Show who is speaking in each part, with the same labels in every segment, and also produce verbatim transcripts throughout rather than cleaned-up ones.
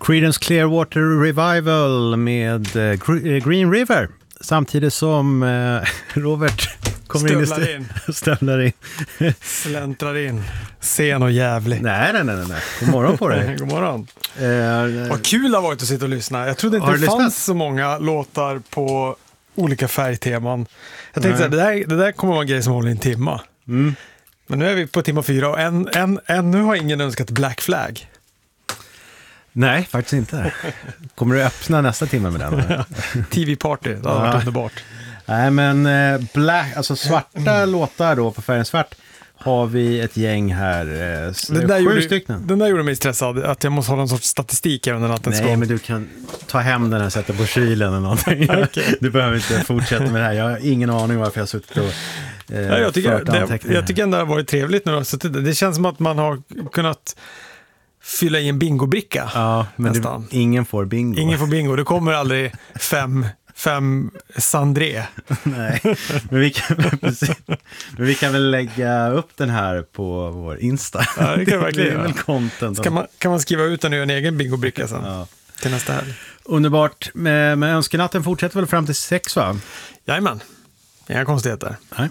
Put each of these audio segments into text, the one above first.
Speaker 1: Creedence Clearwater Revival med uh, Green River. Samtidigt som uh, Robert kommer in i
Speaker 2: Stövlar in.
Speaker 1: Stövlar in.
Speaker 2: Släntrar in. Sen och jävlig.
Speaker 1: Nej, nej, nej, nej. God morgon på dig.
Speaker 2: God morgon.
Speaker 1: Uh,
Speaker 2: Vad kul det har varit att sitta och lyssna. Jag trodde inte
Speaker 1: Har
Speaker 2: det
Speaker 1: du
Speaker 2: fanns
Speaker 1: lyssnat?
Speaker 2: så många låtar på olika färgteman. Jag tänkte att det där, det där kommer vara en grej som håller en timma.
Speaker 1: mm.
Speaker 2: Men nu är vi på timma fyra och än, än, ännu har ingen önskat Black Flag.
Speaker 1: Nej, faktiskt inte. Kommer du öppna nästa timme med den?
Speaker 2: T V-party, det hade
Speaker 1: Ja.
Speaker 2: varit underbart.
Speaker 1: Nej, men eh, black, alltså svarta låtar då på färgen svart har vi ett gäng här. Eh, s-
Speaker 2: Den där,
Speaker 1: sju
Speaker 2: gjorde,
Speaker 1: stycken.
Speaker 2: den där gjorde mig stressad, att jag måste hålla en sorts statistik även när natten
Speaker 1: Nej,
Speaker 2: ska.
Speaker 1: men du kan ta hem den här, sätta på kylen eller någonting.
Speaker 2: Okej.
Speaker 1: Du behöver inte fortsätta med det här. Jag har ingen aning varför jag har suttit och eh,
Speaker 2: Ja, jag, tycker,
Speaker 1: fört
Speaker 2: det,
Speaker 1: anteckningar.
Speaker 2: jag tycker ändå det har varit trevligt nu. Så det, det känns som att man har kunnat fylla i en bingobricka.
Speaker 1: Ja, men du,
Speaker 2: nästan.
Speaker 1: ingen får bingo.
Speaker 2: Ingen får bingo, det kommer aldrig fem, fem Sandré.
Speaker 1: Nej, men vi, kan, precis. men vi kan väl lägga upp den här på vår Insta.
Speaker 2: Ja, det kan vi verkligen
Speaker 1: det är
Speaker 2: göra.
Speaker 1: väl content.
Speaker 2: Kan man, kan man skriva ut den och göra en egen bingobricka sen?
Speaker 1: Ja.
Speaker 2: Till nästa helg.
Speaker 1: Underbart. Men, men önskenatten fortsätter väl fram till sex, va?
Speaker 2: Jajamän, inga konstigheter.
Speaker 1: Nej.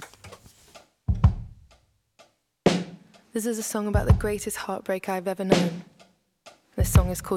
Speaker 3: This is a song about the greatest heartbreak I've ever known. This song is called